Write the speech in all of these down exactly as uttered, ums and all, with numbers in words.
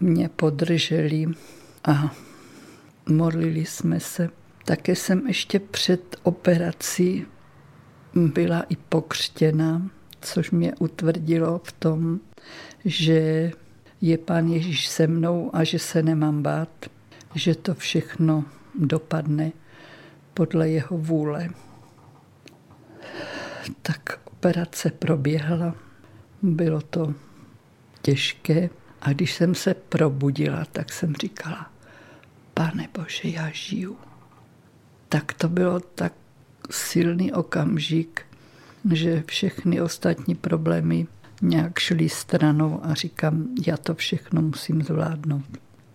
mě podrželi a modlili jsme se. Také jsem ještě před operací byla i pokřtěna, což mě utvrdilo v tom, že je Pán Ježíš se mnou a že se nemám bát, že to všechno dopadne podle jeho vůle. Tak operace proběhla, bylo to těžké a když jsem se probudila, tak jsem říkala, Pane Bože, já žiju. Tak to bylo tak silný okamžik, že všechny ostatní problémy nějak šly stranou a říkám, já to všechno musím zvládnout.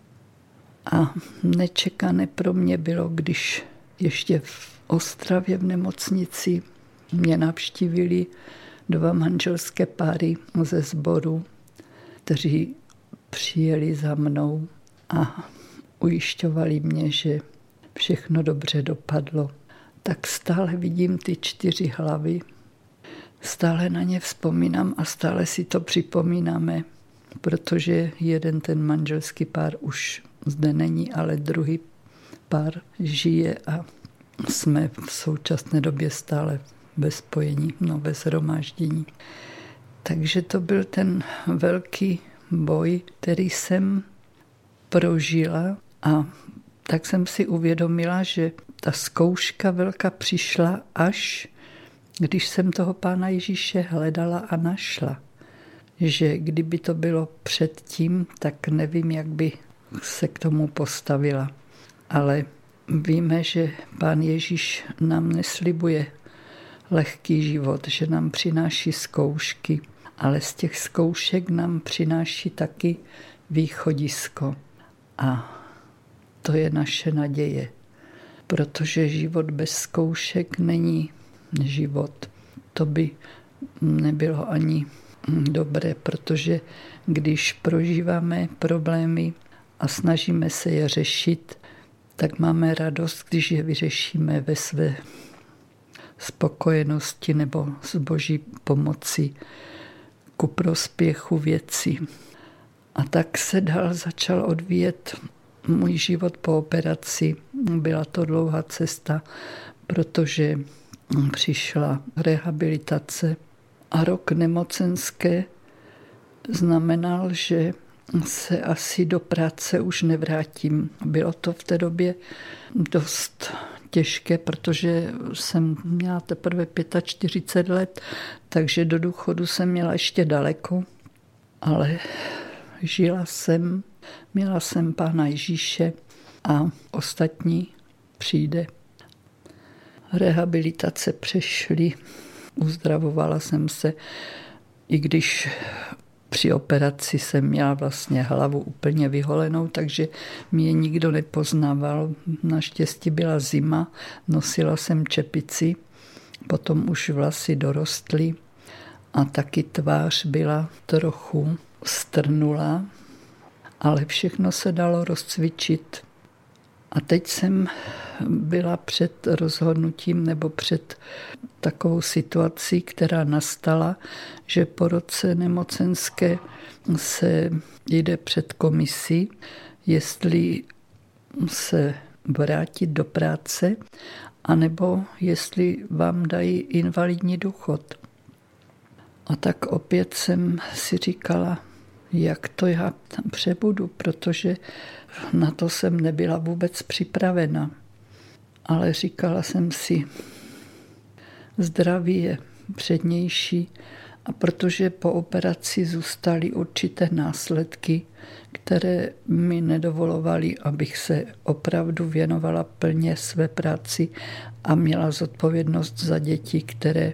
A nečekané pro mě bylo, když ještě v Ostravě v nemocnici mě navštívili dva manželské páry ze sboru, kteří přijeli za mnou a ujišťovali mě, že všechno dobře dopadlo. Tak stále vidím ty čtyři hlavy, stále na ně vzpomínám a stále si to připomínáme, protože jeden ten manželský pár už zde není, ale druhý pár žije a jsme v současné době stále ve spojení, no ve shromáždění. Takže to byl ten velký boj, který jsem prožila a tak jsem si uvědomila, že ta zkouška velká přišla až, když jsem toho Pána Ježíše hledala a našla. Že kdyby to bylo předtím, tak nevím, jak by se k tomu postavila. Ale víme, že Pán Ježíš nám neslibuje lehký život, že nám přináší zkoušky, ale z těch zkoušek nám přináší taky východisko. A to je naše naděje, protože život bez zkoušek není život. To by nebylo ani dobré, protože když prožíváme problémy a snažíme se je řešit, tak máme radost, když je vyřešíme ve své spokojenosti nebo s Boží pomocí ku prospěchu věcí. A tak se dál začal odvíjet můj život po operaci. Byla to dlouhá cesta, protože přišla rehabilitace a rok nemocenské znamenal, že se asi do práce už nevrátím. Bylo to v té době dost těžké, protože jsem měla teprve čtyřicet pět let, takže do důchodu jsem měla ještě daleko, ale žila jsem, měla jsem Pána Ježíše a ostatní přijde. Rehabilitace přešly, uzdravovala jsem se, i když při operaci jsem měla vlastně hlavu úplně vyholenou, takže mě nikdo nepoznával. Naštěstí byla zima, nosila jsem čepici, potom už vlasy dorostly a taky tvář byla trochu strnulá, ale všechno se dalo rozcvičit. A teď jsem byla před rozhodnutím nebo před takovou situací, která nastala, že po roce nemocenské se jde před komisí, jestli se vrátit do práce, anebo jestli vám dají invalidní důchod. A tak opět jsem si říkala, jak to já tam přebudu, protože na to jsem nebyla vůbec připravena. Ale říkala jsem si, zdraví je přednější a protože po operaci zůstaly určité následky, které mi nedovolovaly, abych se opravdu věnovala plně své práci a měla zodpovědnost za děti, které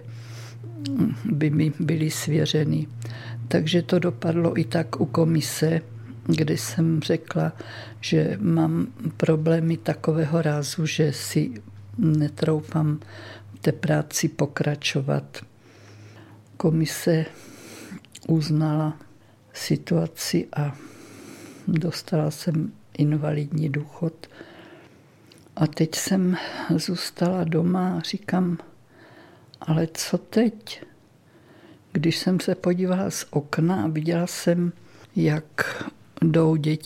by mi byly svěřeny. Takže to dopadlo i tak u komise, kdy jsem řekla, že mám problémy takového rázu, že si netroufám v té práci pokračovat. Komise uznala situaci a dostala jsem invalidní důchod. A teď jsem zůstala doma a říkám, ale co teď? Když jsem se podívala z okna a viděla jsem, jak jdou děti